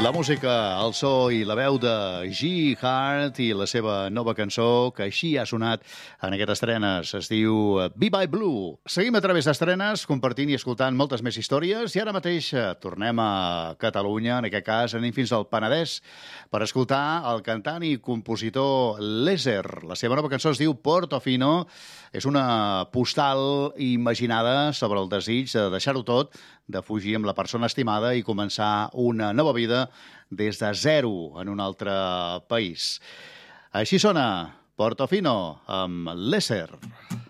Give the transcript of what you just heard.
La música, el so i la veu de G. Hart i la seva nova cançó, que així ha sonat en aquestes estrenes, es diu Be By Blue. Seguim a través d'estrenes, compartint i escoltant moltes més històries, i ara mateix tornem a Catalunya, en aquest cas anem fins al Penedès, per escoltar el cantant i compositor Léser. La seva nova cançó es diu Portofino. És una postal imaginada sobre el desig de deixar-ho tot, de fugir amb la persona estimada i començar una nova vida des de zero en un altre país. Així sona Portofino amb Léser.